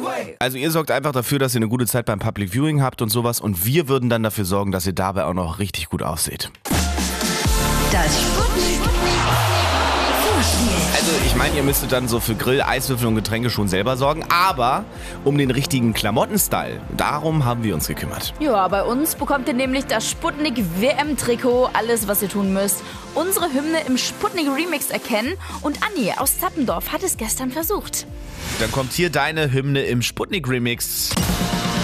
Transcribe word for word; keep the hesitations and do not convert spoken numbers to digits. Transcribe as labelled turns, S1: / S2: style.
S1: Also ihr sorgt einfach dafür, dass ihr eine gute Zeit beim Public Viewing habt und sowas und wir würden dann dafür sorgen, dass ihr dabei auch noch richtig gut ausseht.
S2: Das Sputnik Vorspiel.
S1: Also ich meine, ihr müsstet dann so für Grill, Eiswürfel und Getränke schon selber sorgen, aber um den richtigen Klamottenstyle, darum haben wir uns gekümmert.
S3: Ja, bei uns bekommt ihr nämlich das Sputnik W M-Trikot. Alles, was ihr tun müsst, unsere Hymne im Sputnik Remix erkennen. Und Anni aus Zappendorf hat es gestern versucht.
S1: Dann kommt hier deine Hymne im Sputnik Remix.